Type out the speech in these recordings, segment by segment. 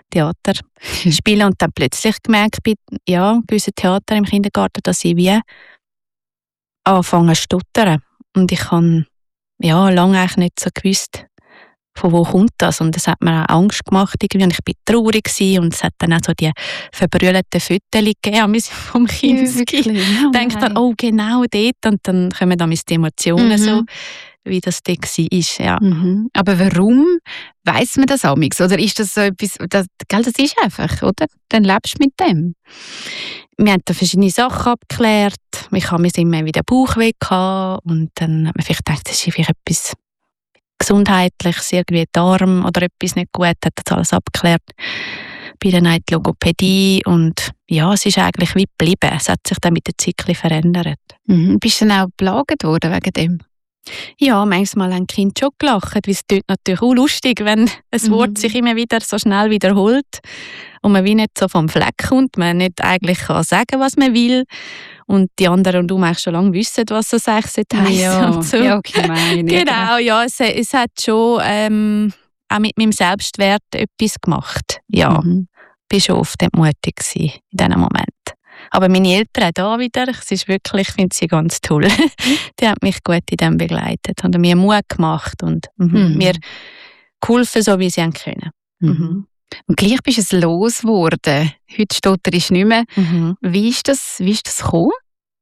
Theater spielen und dann plötzlich gemerkt bei gewissen Theater im Kindergarten, dass ich wie anfange zu stottern. Und ich habe lange eigentlich nicht so gewusst, von wo kommt das. Und das hat mir auch Angst gemacht irgendwie. Und ich war traurig gewesen. Und es hat dann auch so die verbrüllten Fotos gegeben vom Kinski. Ich denke dann, oh genau dort. Und dann kommen dann die Emotionen so, wie das dort war. Ja. Aber warum weiss man das amigs? Oder ist das so etwas, das ist einfach, oder? Dann lebst du mit dem. Wir haben da verschiedene Sachen abgeklärt. Ich habe mir immer wieder Bauchweh gehabt. Und dann hat man vielleicht gedacht, das ist vielleicht etwas Gesundheitliches, irgendwie Darm oder etwas nicht gut, hat das alles abgeklärt. Bei der Logopädie und ja, es ist eigentlich wie geblieben. Es hat sich dann mit der Zeit verändert. Bist du dann auch geplagt worden wegen dem? Ja, manchmal haben die Kinder schon gelacht, weil es tut natürlich auch lustig, wenn ein Wort sich immer wieder so schnell wiederholt und man wie nicht so vom Fleck kommt, man nicht eigentlich kann sagen, was man will und die anderen und du eigentlich schon lange wissen, was das eigentlich heisst. Ja, und so. Ja, gemein. Genau, ja, es hat schon auch mit meinem Selbstwert etwas gemacht. Ja, bin schon oft mutig gewesen in diesem Moment. Aber meine Eltern da wieder, es ist wirklich, ich finde sie ganz toll. Die haben mich gut in dem begleitet, haben mir Mut gemacht und mir geholfen, so wie sie können. Und gleich bist du es losgeworden. Heute stotterst du nicht mehr. Wie ist das gekommen?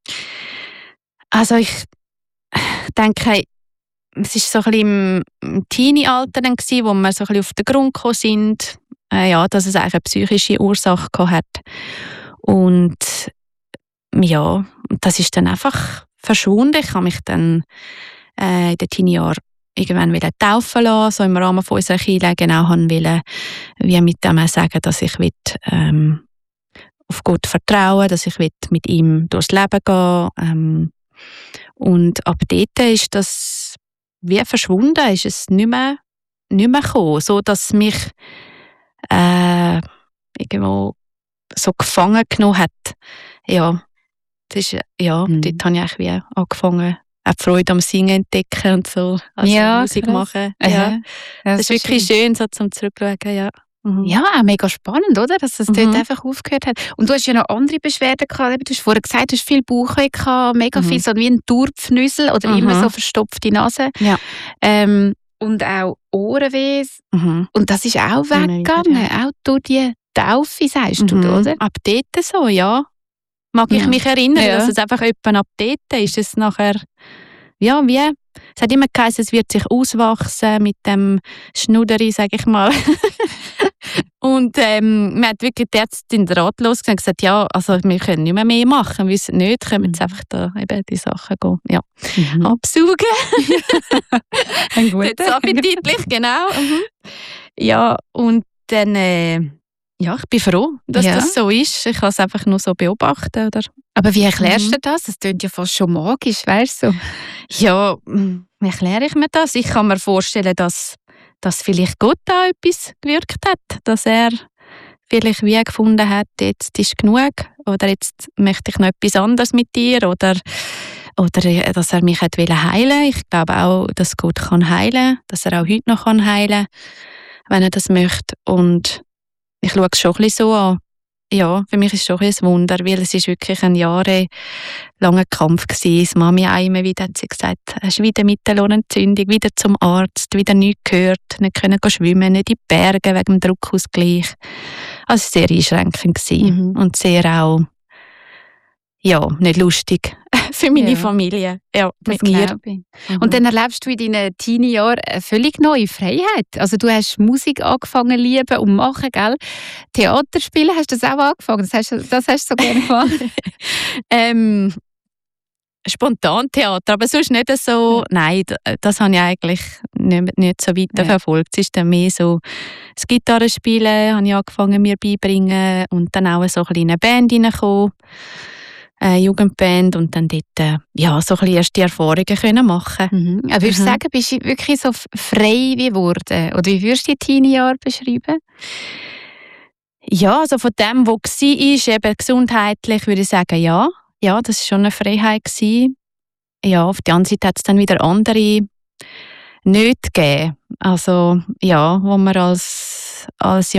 Also ich denke, es war so ein bisschen im Teenie-Alter, wo wir so ein bisschen auf den Grund gekommen sind, dass es eigentlich eine psychische Ursache hat. Und ja, das ist dann einfach verschwunden. Ich habe mich dann in den Teenie-Jahren irgendwann wieder taufen lassen, so im Rahmen von unserer Kirche genau wollte, wie mit dem sagen, dass ich auf Gott vertrauen, dass ich mit ihm durchs Leben gehen. Und ab dort ist das wie verschwunden, ist es nicht mehr gekommen, so dass mich irgendwo so gefangen genommen hat. Ja, das ist, dort habe ich eigentlich wie angefangen, auch die Freude am Singen entdecken und so, also Musik machen. Ja. Das ist wirklich schön, so zum Zurückschauen, ja. Ja, auch mega spannend, oder? Dass es dort einfach aufgehört hat. Und du hast ja noch andere Beschwerden gehabt. Du hast vorher gesagt, du hast viel Bauchweh gehabt, mega viel, so wie ein Turpfnüssel oder immer so verstopfte Nase. Ja. Und auch Ohrenweh. Und das ist auch weggegangen, auch durch die Taufe, sagst du, oder? Ab dort so, ja. Mag ich mich erinnern, dass es einfach etwa ab dort ist. Es nachher, es hat immer geheißen, es wird sich auswachsen mit dem Schnudderi, sage ich mal. Und man hat wirklich die Ärztin ratlos gesagt, ja, also wir können nicht mehr machen, wir wissen nicht, können wir jetzt einfach da eben die Sachen gehen, absaugen. Ein guter. Jetzt appetitlich, genau. Ja, und dann, ich bin froh, dass das so ist. Ich kann es einfach nur so beobachten. Oder? Aber wie erklärst du das? Das klingt ja fast schon magisch, weißt du? Ja, wie erkläre ich mir das? Ich kann mir vorstellen, dass vielleicht Gott da etwas gewirkt hat. Dass er vielleicht wie gefunden hat, jetzt ist genug. Oder jetzt möchte ich noch etwas anderes mit dir. Oder dass er mich heilen wollte. Ich glaube auch, dass Gott kann heilen. Dass er auch heute noch heilen kann, wenn er das möchte. Und ich schaue es schon ein bisschen so an. Ja, für mich ist es schon ein Wunder, weil es ist wirklich ein jahrelanger Kampf gewesen. Das Mami auch immer wieder hat sie gesagt, hast wieder Mittelohrentzündung, wieder zum Arzt, wieder nichts gehört, nicht können schwimmen, nicht in die Berge wegen dem Druckausgleich. Also es war sehr einschränkend gewesen und sehr auch nicht lustig für meine Familie. Ja, mit mir. Und dann erlebst du in deinen Teenie-Jahren eine völlig neue Freiheit. Also du hast Musik angefangen zu lieben und machen, gell? Theater spielen, hast du das auch angefangen? Das hast du so gerne gemacht? Spontan Theater, aber sonst nicht so. Nein, das habe ich eigentlich nicht so weiter verfolgt. Es ist dann mehr so das Gitarrespielen, habe ich angefangen mir beibringen und dann auch so eine Band reingekommen. Jugendband und dann dort so ein bisschen erste Erfahrungen können machen. Aber würdest du sagen, bist du wirklich so frei geworden? Oder wie würdest du die Teenie-Jahre beschreiben? Ja, also von dem, was war, eben gesundheitlich, würde ich sagen, ja. Ja, das war schon eine Freiheit gewesen. Ja, auf der anderen Seite hat es dann wieder andere nicht gegeben. Also, ja, wo man als